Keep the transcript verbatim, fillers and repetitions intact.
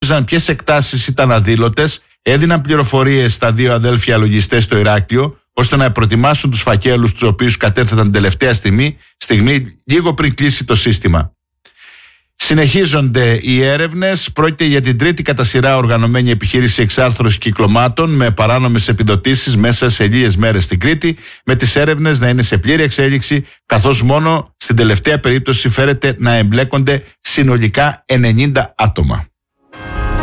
γνώριζαν ποιες εκτάσεις ήταν αδήλωτες, έδιναν πληροφορίες στα δύο αδέλφια λογιστές στο Ηράκλειο, ώστε να προετοιμάσουν τους φακέλους τους οποίους κατέθεταν την τελευταία στιγμή, στιγμή λίγο πριν κλείσει το σύστημα. Συνεχίζονται οι έρευνες. Πρόκειται για την τρίτη κατά σειρά οργανωμένη επιχείρηση εξάρθρωσης κυκλωμάτων με παράνομες επιδοτήσεις μέσα σε λίγες μέρες στην Κρήτη, με τις έρευνες να είναι σε πλήρη εξέλιξη, καθώς μόνο στην τελευταία περίπτωση φέρεται να εμπλέκονται συνολικά ενενήντα άτομα.